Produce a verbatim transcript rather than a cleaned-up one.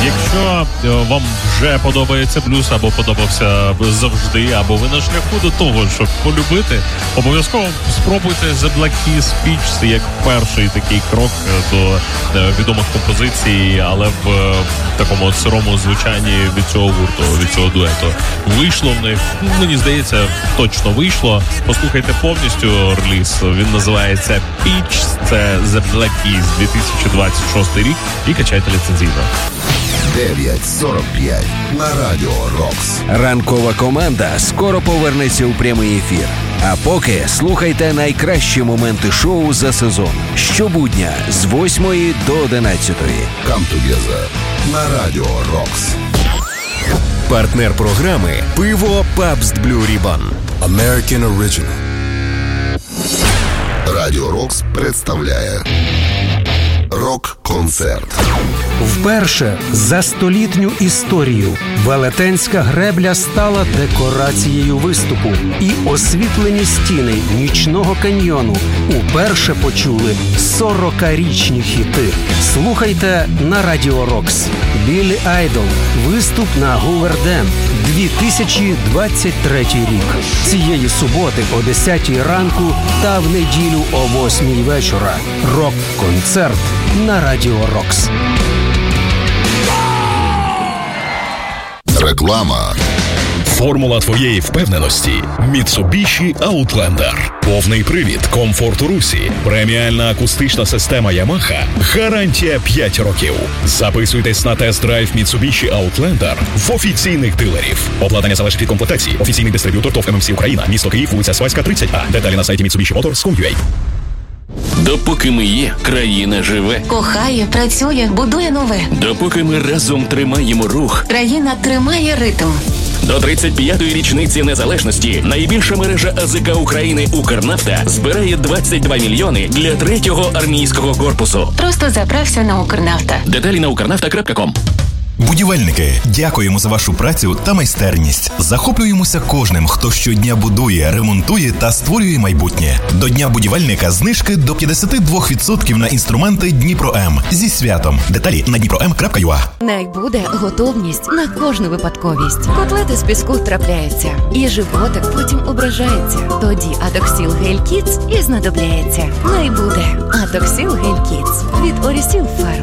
Якщо вам вже подобається блюз, або подобався завжди, або ви на шляху до того, щоб полюбити, обов'язково спробуйте The Black Keys Peach як перший такий крок до відомих композицій, але в такому от сирому звучанні від цього гурту, від цього дуету. Вийшло в них, мені здається, точно вийшло. Послухайте повністю реліз. Він називається Peach, це The Black Keys, дві тисячі двадцять шостий рік, і качайте ліцензійно. дев'ять сорок п'ять на Радіо Рокс. Ранкова команда скоро повернеться у прямий ефір. А поки слухайте найкращі моменти шоу за сезон. Щобудня з восьмої до одинадцятої. Come together на Радіо Рокс. Партнер програми «Пиво Pabst Blue Ribbon». American Original. Радіо Рокс представляє рок-концерт. Вперше за столітню історію велетенська гребля стала декорацією виступу, і освітлені стіни нічного каньйону уперше почули сорокарічні хіти. Слухайте на Радіо Рокс. Біллі Айдол. Виступ на Гуверден. дві тисячі двадцять третій рік. Цієї суботи о десятій ранку та в неділю о восьмій вечора. Рок-концерт на Радіо Рокс. Реклама. Формула твоєї впевненості – Mitsubishi Outlander. Повний привід, комфорт у русі, преміальна акустична система Yamaha, гарантія п'ять років. Записуйтесь на тест-драйв Mitsubishi Outlander в офіційних дилерів. Обладнання залежить від комплектації. Офіційний дистриб'ютор ТОВ ем ем сі Україна. Місто Київ, вулиця Свайська, тридцять А. Деталі на сайті мітсубіші моторс крапка ком крапка ю а. Допоки ми є, країна живе. Кохає, працює, будує нове. Допоки ми разом тримаємо рух, країна тримає ритм. До тридцять п'ятої річниці незалежності найбільша мережа АЗК України «Укрнафта» збирає двадцять два мільйони для третього армійського корпусу. Просто заправся на «Укрнафта». Деталі на укрнафта крапка ком. Будівельники, дякуємо за вашу працю та майстерність. Захоплюємося кожним, хто щодня будує, ремонтує та створює майбутнє. До Дня будівельника знижки до п'ятдесят два відсотки на інструменти Дніпро-М. Зі святом. Деталі на дніпро ем крапка ю а. Найбуде готовність на кожну випадковість. Котлети з піску трапляються, і животик потім ображається. Тоді Атоксіл Гель Кідс і знадобляється. Найбуде Атоксіл Гель Кідс від Орісіл Фарм.